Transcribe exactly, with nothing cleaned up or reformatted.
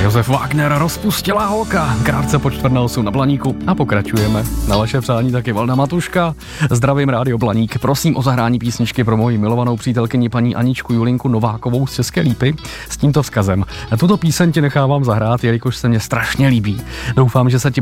Josef Wagner, Rozpustilá holka. Krátce po čtvrt na osm na Blaníku a pokračujeme. Na vaše přání taky Valda Matuška. Zdravím, Rádio Blaník. Prosím o zahrání písničky pro moji milovanou přítelkyni paní Aničku Julinku Novákovou z České Lípy s tímto vzkazem. Tuto píseň ti nechávám zahrát, jelikož se mě strašně líbí. Doufám, že se ti